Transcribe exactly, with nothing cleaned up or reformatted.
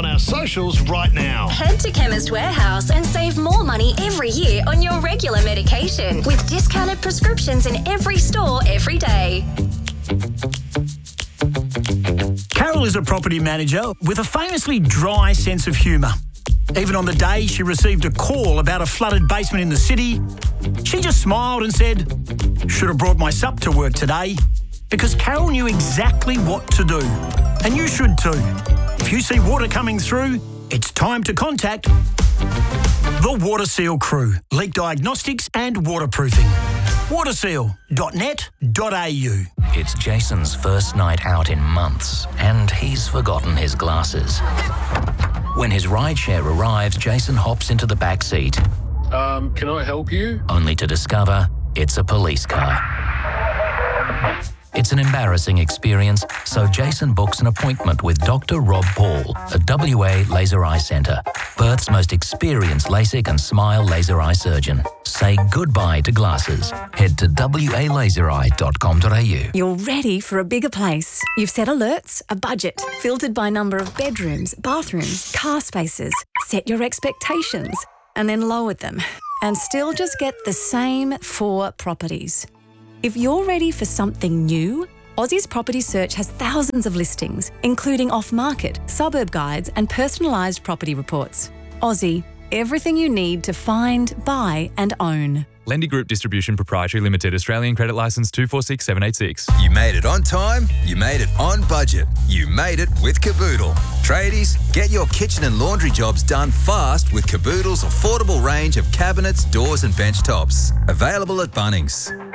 on our socials right now. Head to Chemist Warehouse and save more money every year on your regular medication with discounted prescriptions in every store every day. Carol is a property manager with a famously dry sense of humour. Even on the day she received a call about a flooded basement in the city, she just smiled and said, "Should have brought my sup to work today," because Carol knew exactly what to do. And you should too. If you see water coming through, it's time to contact the Water Seal crew. Leak diagnostics and waterproofing. waterseal dot net dot a u. It's Jason's first night out in months, and he's forgotten his glasses. When his rideshare arrives, Jason hops into the back seat, Um, can I help you? only to discover it's a police car. It's an embarrassing experience, so Jason books an appointment with Doctor Rob Paul at W A Laser Eye Centre, Perth's most experienced LASIK and SMILE laser eye surgeon. Say goodbye to glasses. Head to w a laser eye dot com dot a u. You're ready for a bigger place. You've set alerts, a budget, filtered by number of bedrooms, bathrooms, car spaces. Set your expectations and then lowered them and still just get the same four properties. If you're ready for something new, Aussie's Property Search has thousands of listings, including off-market, suburb guides and personalised property reports. Aussie, everything you need to find, buy and own. Lendy Group Distribution Proprietary Limited, Australian Credit Licence two four six seven eight six. You made it on time, you made it on budget, you made it with Caboodle. Tradies, get your kitchen and laundry jobs done fast with Caboodle's affordable range of cabinets, doors and bench tops. Available at Bunnings.